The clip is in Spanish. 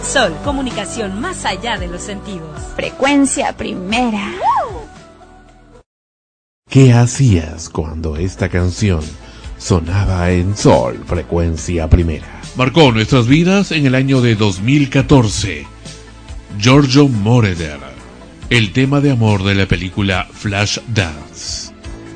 Sol, comunicación más allá de los sentidos. Frecuencia Primera. ¿Qué hacías cuando esta canción sonaba en Sol, Frecuencia Primera? Marcó nuestras vidas en el año de 2014. Giorgio Moroder, el tema de amor de la película Flashdance.